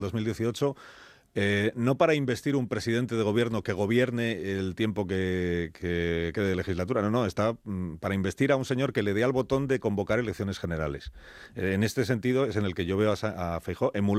2018, no para investir un presidente de gobierno que gobierne el tiempo que quede de legislatura, no, está para investir a un señor que le dé al botón de convocar elecciones generales. En este sentido es en el que yo veo a Feijóo emulando